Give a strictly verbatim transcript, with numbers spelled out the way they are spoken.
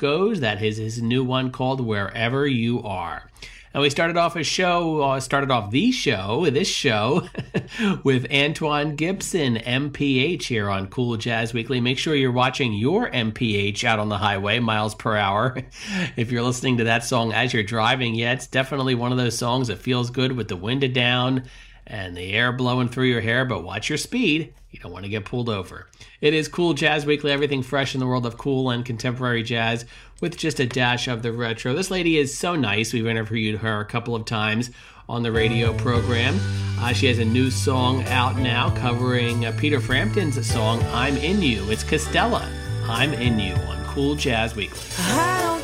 Goes. That is his new one called Wherever You Are. And we started off a show, uh, started off the show, this show, with Antoine Gibson, M P H, here on Cool Jazz Weekly. Make sure you're watching your M P H out on the highway, miles per hour. If you're listening to that song as you're driving, yeah, it's definitely one of those songs that feels good with the window down and the air blowing through your hair, but watch your speed. You don't want to get pulled over. It is Cool Jazz Weekly, everything fresh in the world of cool and contemporary jazz with just a dash of the retro. This lady is so nice. We've interviewed her a couple of times on the radio program. Uh, she has a new song out now covering uh, Peter Frampton's song, I'm In You. It's Costella, I'm In You on Cool Jazz Weekly.